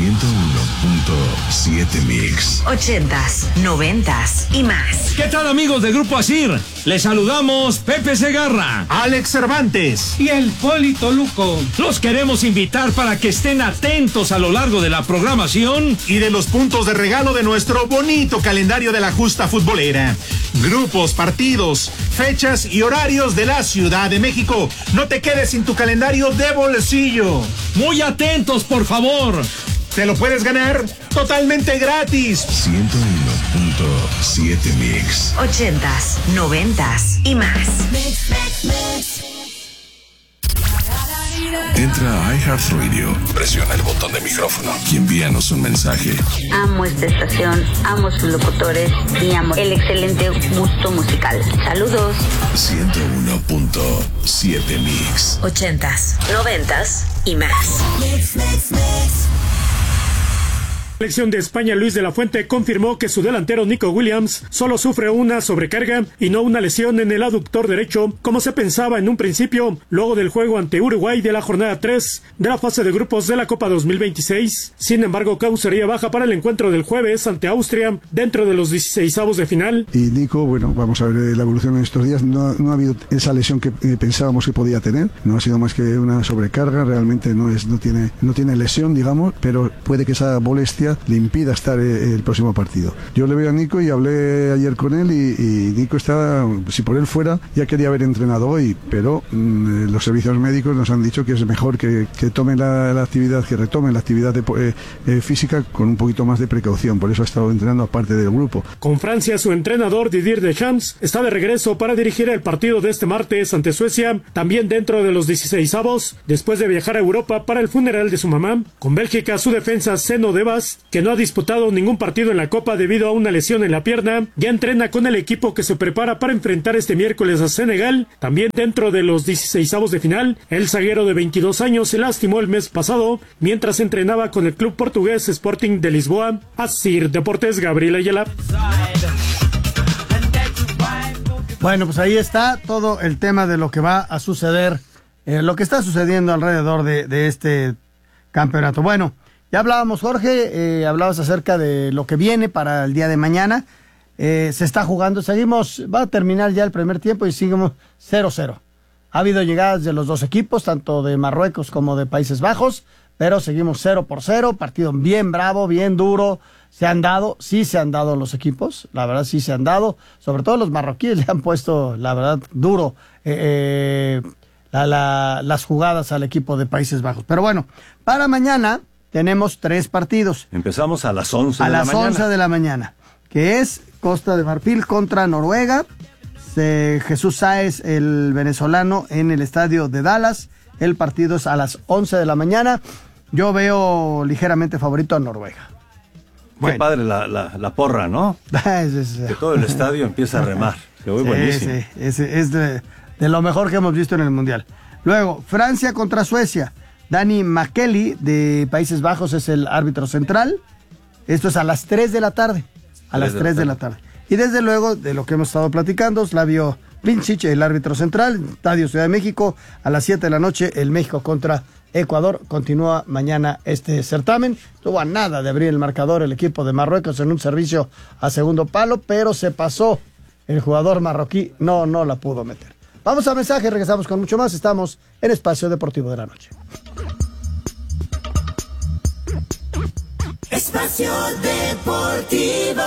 101.7 Mix. 80s, 90s y más. ¿Qué tal, amigos de Grupo Asir? Les saludamos Pepe Segarra, Alex Cervantes y el Polito Luco. Los queremos invitar para que estén atentos a lo largo de la programación y de los puntos de regalo de nuestro bonito calendario de la justa futbolera. Grupos, partidos, fechas y horarios de la Ciudad de México. No te quedes sin tu calendario de bolsillo. Muy atentos, por favor. Te lo puedes ganar totalmente gratis. 101.7 Mix. 80s, 90s y más. Entra a iHeartRadio, presiona el botón de micrófono y envíanos un mensaje. Amo esta estación, amo sus locutores y amo el excelente gusto musical. Saludos. 101.7 Mix. 80s, 90s y más. La selección de España, Luis de la Fuente, confirmó que su delantero Nico Williams solo sufre una sobrecarga y no una lesión en el aductor derecho, como se pensaba en un principio, luego del juego ante Uruguay de la jornada 3 de la fase de grupos de la Copa 2026. Sin embargo, causaría baja para el encuentro del jueves ante Austria dentro de los 16avos de final. Y Nico, bueno, vamos a ver la evolución en estos días. No ha habido esa lesión que pensábamos que podía tener. No ha sido más que una sobrecarga. Realmente no tiene lesión, digamos, pero puede que esa molestia le impida estar el próximo partido. Yo le veo a Nico y hablé ayer con él y Nico está, si por él fuera, ya quería haber entrenado hoy, pero los servicios médicos nos han dicho que es mejor que tome la actividad, que retome la actividad física con un poquito más de precaución. Por eso ha estado entrenando aparte del grupo. Con Francia, su entrenador Didier Deschamps está de regreso para dirigir el partido de este martes ante Suecia, también dentro de los 16avos, después de viajar a Europa para el funeral de su mamá. Con Bélgica, su defensa Zeno Devas, que no ha disputado ningún partido en la Copa debido a una lesión en la pierna, ya entrena con el equipo que se prepara para enfrentar este miércoles a Senegal, también dentro de los 16avos de final. El zaguero de 22 años se lastimó el mes pasado mientras entrenaba con el club portugués Sporting de Lisboa. Asir Deportes, Gabriel Ayala. Bueno, pues ahí está todo el tema de lo que va a suceder, lo que está sucediendo alrededor de este campeonato. Bueno, ya hablábamos, Jorge, hablabas acerca de lo que viene para el día de mañana. Se está jugando, va a terminar ya el primer tiempo y seguimos 0-0. Ha habido llegadas de los dos equipos, tanto de Marruecos como de Países Bajos, pero seguimos 0-0, partido bien bravo, bien duro. Se han dado los equipos, la verdad sí se han dado, sobre todo los marroquíes le han puesto, la verdad, duro las jugadas al equipo de Países Bajos. Pero bueno, para mañana tenemos 3 partidos. Empezamos a las 11 de la mañana. A las 11 de la mañana, que es Costa de Marfil contra Noruega. Jesús Sáez, el venezolano, en el estadio de Dallas. El partido es a las 11 de la mañana. Yo veo ligeramente favorito a Noruega. Qué padre la porra, ¿no? Que todo el estadio empieza a remar. Se ve buenísimo. Sí, es de lo mejor que hemos visto en el Mundial. Luego, Francia contra Suecia. Danny McKelly, de Países Bajos, es el árbitro central. Esto es a las 3 de la tarde. A las 3 de la tarde. Y desde luego, de lo que hemos estado platicando, Slavio Vincic, el árbitro central, Estadio Ciudad de México, a las 7 de la noche, el México contra Ecuador. Continúa mañana este certamen. Tuvo a nada de abrir el marcador el equipo de Marruecos en un servicio a segundo palo, pero se pasó. El jugador marroquí no la pudo meter. Vamos a mensaje, regresamos con mucho más. Estamos en Espacio Deportivo de la Noche. Espacio Deportivo.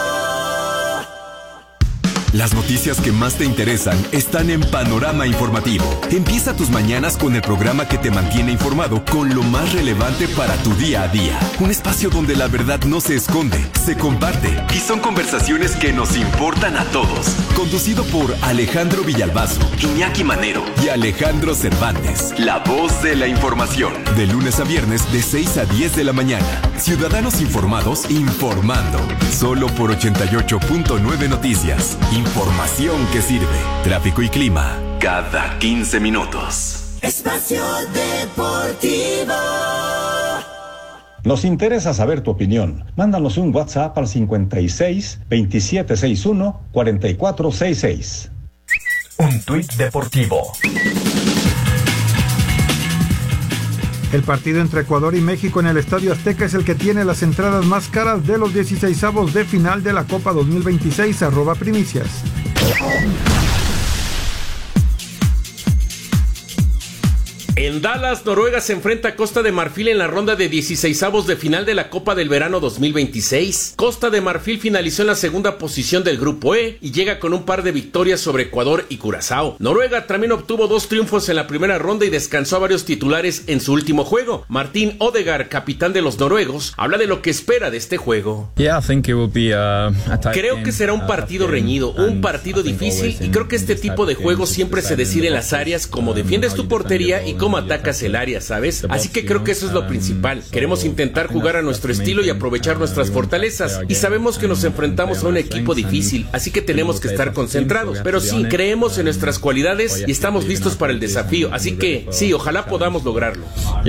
Las noticias que más te interesan están en Panorama Informativo. Empieza tus mañanas con el programa que te mantiene informado con lo más relevante para tu día a día. Un espacio donde la verdad no se esconde, se comparte y son conversaciones que nos importan a todos. Conducido por Alejandro Villalbazo, Iñaki Manero y Alejandro Cervantes. La voz de la información. De lunes a viernes de 6 a 10 de la mañana. Ciudadanos informados informando. Solo por 88.9 Noticias. Información que sirve. Tráfico y clima cada 15 minutos. Espacio Deportivo. Nos interesa saber tu opinión. Mándanos un WhatsApp al 56 2761 4466. Un tuit deportivo. El partido entre Ecuador y México en el Estadio Azteca es el que tiene las entradas más caras de los 16avos de final de la Copa 2026, @primicias. En Dallas, Noruega se enfrenta a Costa de Marfil en la ronda de 16avos de final de la Copa del Verano 2026. Costa de Marfil finalizó en la segunda posición del Grupo E y llega con un par de victorias sobre Ecuador y Curazao. Noruega también obtuvo 2 triunfos en la primera ronda y descansó a varios titulares en su último juego. Martín Odegaard, capitán de los noruegos, habla de lo que espera de este juego. Creo que será un partido reñido, un partido difícil, y creo que este tipo de juegos siempre se decide en las áreas, cómo defiendes tu portería y cómo atacas el área, ¿sabes? Así que creo que eso es lo principal. Queremos intentar jugar a nuestro estilo y aprovechar nuestras fortalezas, y sabemos que nos enfrentamos a un equipo difícil, así que tenemos que estar concentrados, pero sí, creemos en nuestras cualidades y estamos listos para el desafío, así que sí, ojalá podamos lograrlo.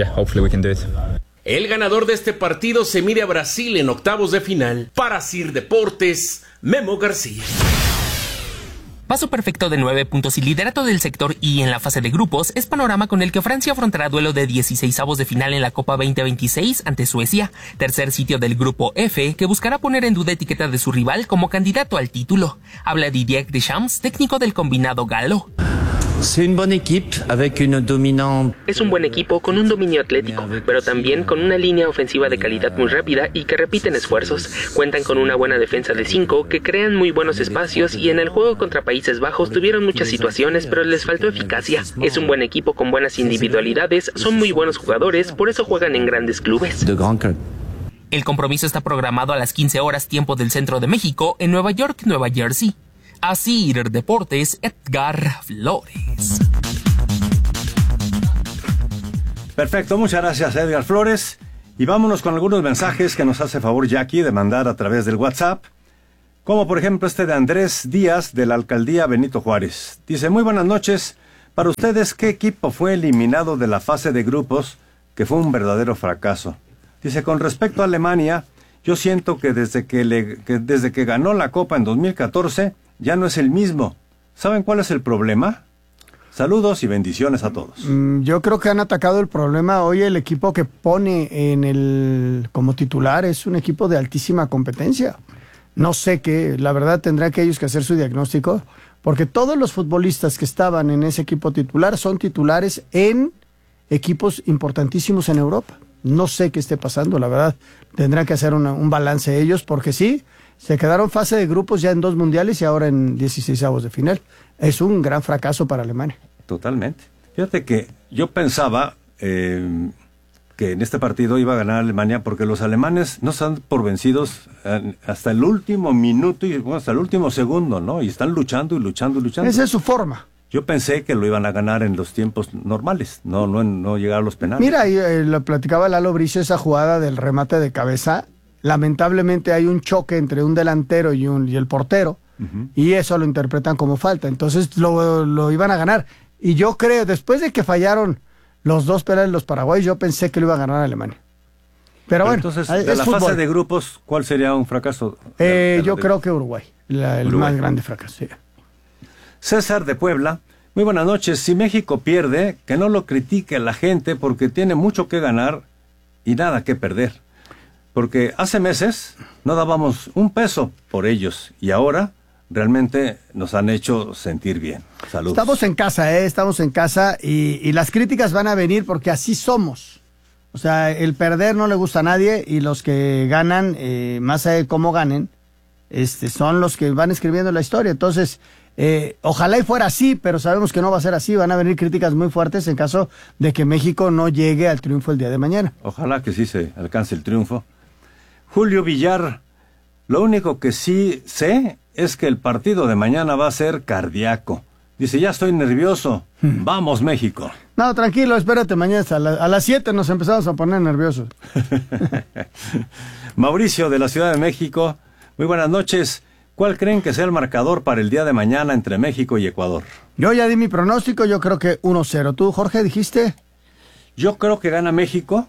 El ganador de este partido se mide a Brasil en octavos de final. Para Sir Deportes, Memo García. Paso perfecto de 9 puntos y liderato del sector I en la fase de grupos es panorama con el que Francia afrontará duelo de 16avos de final en la Copa 2026 ante Suecia, tercer sitio del grupo F, que buscará poner en duda etiqueta de su rival como candidato al título. Habla Didier Deschamps, técnico del combinado galo. Es un buen equipo con un dominio atlético, pero también con una línea ofensiva de calidad muy rápida y que repiten esfuerzos. Cuentan con una buena defensa de 5 que crean muy buenos espacios, y en el juego contra Países Bajos tuvieron muchas situaciones, pero les faltó eficacia. Es un buen equipo con buenas individualidades, son muy buenos jugadores, por eso juegan en grandes clubes. El compromiso está programado a las 15 horas tiempo del centro de México en Nueva York, Nueva Jersey. Así Deportes, Edgar Flores. Perfecto, muchas gracias, Edgar Flores. Y vámonos con algunos mensajes que nos hace favor Jackie de mandar a través del WhatsApp. Como por ejemplo este de Andrés Díaz de la Alcaldía Benito Juárez. Dice: muy buenas noches. Para ustedes, ¿qué equipo fue eliminado de la fase de grupos que fue un verdadero fracaso? Dice: con respecto a Alemania, yo siento que desde que ganó la Copa en 2014... ya no es el mismo. ¿Saben cuál es el problema? Saludos y bendiciones a todos. Yo creo que han atacado el problema. Hoy el equipo que pone como titular es un equipo de altísima competencia. No sé qué, la verdad tendrán que ellos que hacer su diagnóstico, porque todos los futbolistas que estaban en ese equipo titular son titulares en equipos importantísimos en Europa. No sé qué esté pasando, la verdad. Tendrán que hacer un balance ellos, porque sí, se quedaron fase de grupos ya en 2 mundiales y ahora en 16avos de final. Es un gran fracaso para Alemania. Totalmente. Fíjate que yo pensaba que en este partido iba a ganar Alemania, porque los alemanes no están por vencidos hasta el último minuto y hasta el último segundo, ¿no? Y están luchando y luchando y luchando. Esa es su forma. Yo pensé que lo iban a ganar en los tiempos normales, no llegar a los penales. Mira, lo platicaba Lalo Bricio, esa jugada del remate de cabeza. Lamentablemente hay un choque entre un delantero y el portero, y eso lo interpretan como falta. Entonces lo iban a ganar. Y yo creo, después de que fallaron los 2 penales los paraguayos, yo pensé que lo iba a ganar Alemania. Pero bueno, entonces, de la fase de grupos, ¿cuál sería un fracaso? Yo creo que Uruguay, el más grande fracaso. Sí. César de Puebla: muy buenas noches. Si México pierde, que no lo critique la gente, porque tiene mucho que ganar y nada que perder. Porque hace meses no dábamos un peso por ellos y ahora realmente nos han hecho sentir bien. Saludos. Estamos en casa y las críticas van a venir porque así somos. O sea, el perder no le gusta a nadie, y los que ganan, más allá de cómo ganen, son los que van escribiendo la historia. Entonces, ojalá y fuera así, pero sabemos que no va a ser así. Van a venir críticas muy fuertes en caso de que México no llegue al triunfo el día de mañana. Ojalá que sí se alcance el triunfo. Julio Villar: lo único que sí sé es que el partido de mañana va a ser cardíaco. Dice: ya estoy nervioso. Vamos, México. No, tranquilo, espérate, mañana a las 7 nos empezamos a poner nerviosos. Mauricio de la Ciudad de México: muy buenas noches. ¿Cuál creen que sea el marcador para el día de mañana entre México y Ecuador? Yo ya di mi pronóstico, yo creo que 1-0. ¿Tú, Jorge, dijiste? Yo creo que gana México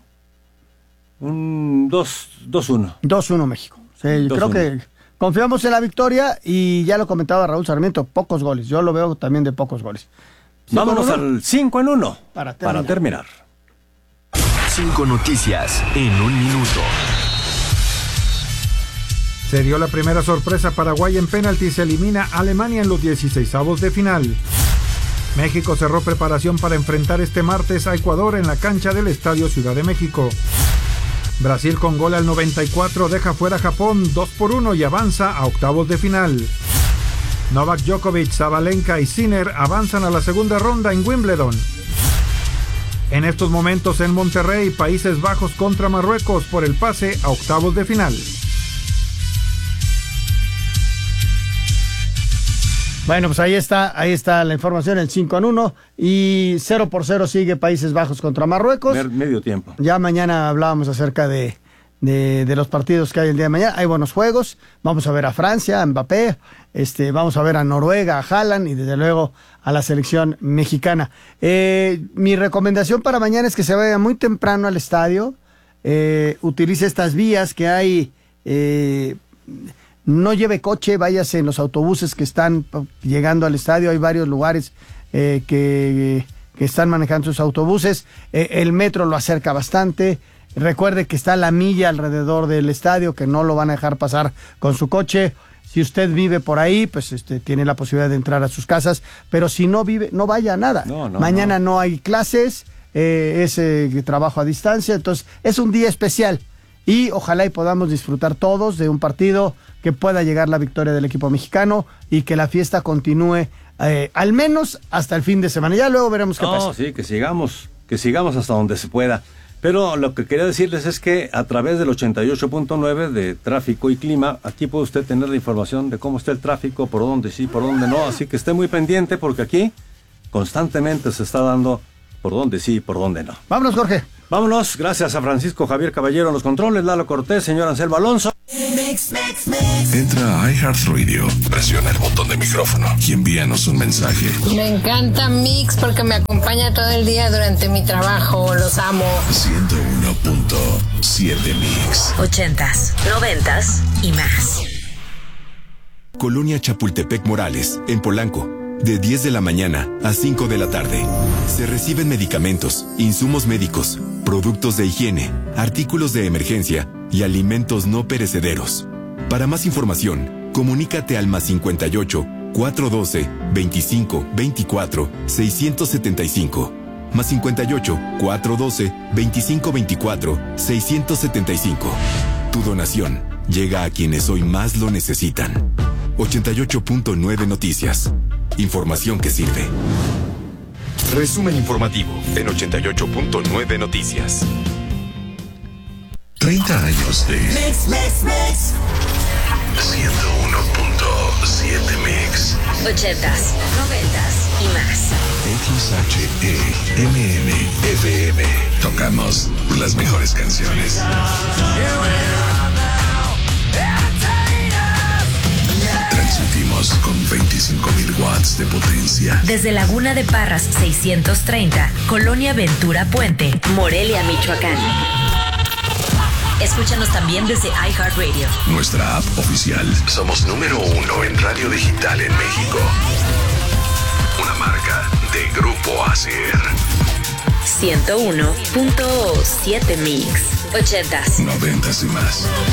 un 2-1. 2-1 México. Sí, 2-1. Creo que confiamos en la victoria, y ya lo comentaba Raúl Sarmiento, pocos goles. Yo lo veo también de pocos goles. Vámonos al 5-1 para terminar. 5 noticias en un minuto. Se dio la primera sorpresa. Paraguay en penalti se elimina a Alemania en los 16avos de final. México cerró preparación para enfrentar este martes a Ecuador en la cancha del Estadio Ciudad de México. Brasil con gol al 94 deja fuera a Japón 2-1 y avanza a octavos de final. Novak Djokovic, Sabalenka y Sinner avanzan a la segunda ronda en Wimbledon. En estos momentos en Monterrey, Países Bajos contra Marruecos por el pase a octavos de final. Bueno, pues ahí está la información, el 5-1 y 0-0 sigue Países Bajos contra Marruecos. Medio tiempo. Ya mañana hablábamos acerca de los partidos que hay el día de mañana. Hay buenos juegos. Vamos a ver a Francia, a Mbappé, vamos a ver a Noruega, a Haaland y desde luego a la selección mexicana. Mi recomendación para mañana es que se vaya muy temprano al estadio, utilice estas vías que hay. No lleve coche, váyase en los autobuses que están llegando al estadio. Hay varios lugares que están manejando sus autobuses. El metro lo acerca bastante. Recuerde que está la milla alrededor del estadio, que no lo van a dejar pasar con su coche. Si usted vive por ahí, pues tiene la posibilidad de entrar a sus casas. Pero si no vive, no vaya a nada. Mañana no hay clases, es trabajo a distancia. Entonces, es un día especial. Y ojalá y podamos disfrutar todos de un partido que pueda llegar la victoria del equipo mexicano y que la fiesta continúe al menos hasta el fin de semana. Ya luego veremos qué pasa. Sí, que sigamos hasta donde se pueda. Pero lo que quería decirles es que a través del 88.9 de tráfico y clima, aquí puede usted tener la información de cómo está el tráfico, por dónde sí, por dónde no. Así que esté muy pendiente porque aquí constantemente se está dando por dónde sí y por dónde no. Vámonos, Jorge. Vámonos, gracias a Francisco Javier Caballero en los controles, Lalo Cortés, señor Anselmo Alonso. Entra a iHeartRadio, presiona el botón de micrófono y envíanos un mensaje. Me encanta Mix porque me acompaña todo el día durante mi trabajo, los amo. 101.7 Mix. 80s, 90s y más. Colonia Chapultepec Morales, en Polanco. De 10 de la mañana a 5 de la tarde. Se reciben medicamentos, insumos médicos, productos de higiene, artículos de emergencia y alimentos no perecederos. Para más información, comunícate al +58 412 25 24 675. +58 412 25 24 675. Tu donación llega a quienes hoy más lo necesitan. 88.9 Noticias. Información que sirve. Resumen informativo en 88.9 Noticias. 30 años de Mix. 101.7 Mix. 80s, 90s y más. XHEMM FM. Tocamos las mejores canciones. Transmitimos con 25,000 watts de potencia. Desde Laguna de Parras 630, Colonia Ventura Puente, Morelia, Michoacán. Escúchanos también desde iHeartRadio. Nuestra app oficial. Somos número 1 en radio digital en México. Una marca de Grupo ASER. 101.7 Mix. 80s, 90s y más.